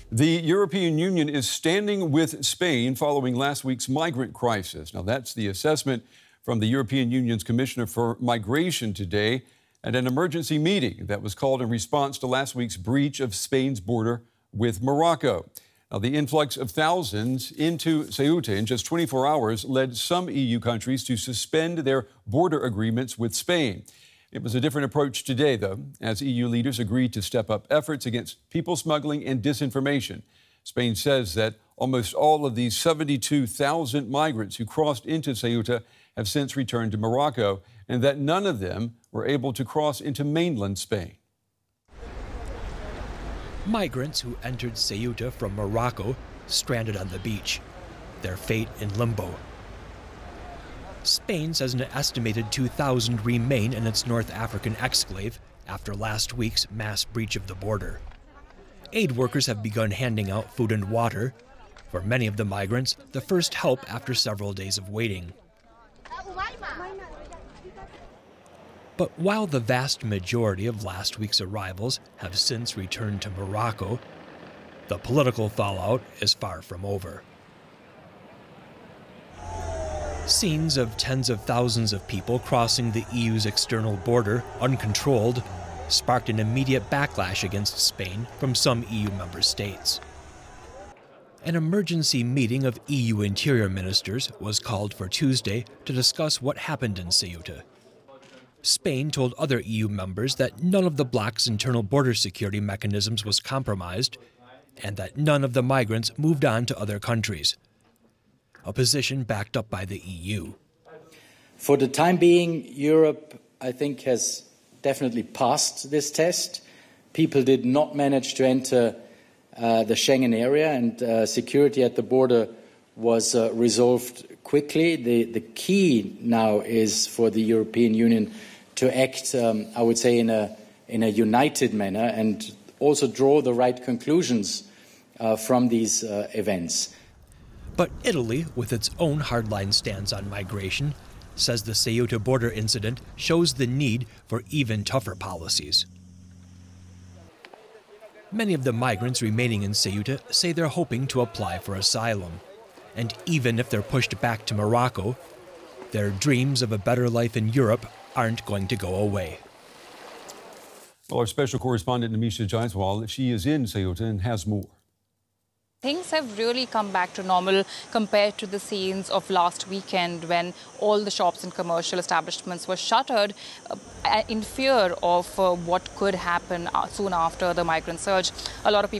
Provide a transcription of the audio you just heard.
The European Union is standing with Spain following last week's migrant crisis. Now, that's the assessment from the European Union's Commissioner for Migration today at an emergency meeting that was called in response to last week's breach of Spain's border with Morocco. Now, the influx of thousands into Ceuta in just 24 hours led some EU countries to suspend their border agreements with Spain. It was a different approach today, though, as EU leaders agreed to step up efforts against people smuggling and disinformation. Spain says that almost all of these 72,000 migrants who crossed into Ceuta have since returned to Morocco, and that none of them were able to cross into mainland Spain. Migrants who entered Ceuta from Morocco stranded on the beach, their fate in limbo. Spain says an estimated 2,000 remain in its North African exclave after last week's mass breach of the border. Aid workers have begun handing out food and water. For many of the migrants, the first help after several days of waiting. But while the vast majority of last week's arrivals have since returned to Morocco, the political fallout is far from over. Scenes of tens of thousands of people crossing the EU's external border uncontrolled sparked an immediate backlash against Spain from some EU member states. An emergency meeting of EU interior ministers was called for Tuesday to discuss what happened in Ceuta. Spain told other EU members that none of the bloc's internal border security mechanisms was compromised and that none of the migrants moved on to other countries, a position backed up by the EU. For the time being, Europe, I think, has definitely passed this test. People did not manage to enter the Schengen area, and security at the border was resolved quickly. The key now is for the European Union to act, I would say, in a united manner and also draw the right conclusions from these events. But Italy, with its own hardline stance on migration, says the Ceuta border incident shows the need for even tougher policies. Many of the migrants remaining in Ceuta say they're hoping to apply for asylum. And even if they're pushed back to Morocco, their dreams of a better life in Europe aren't going to go away. Well, our special correspondent, Namisha Jaiswal, she is in Ceuta and has more. Things have really come back to normal compared to the scenes of last weekend when all the shops and commercial establishments were shuttered in fear of what could happen soon after the migrant surge. A lot of people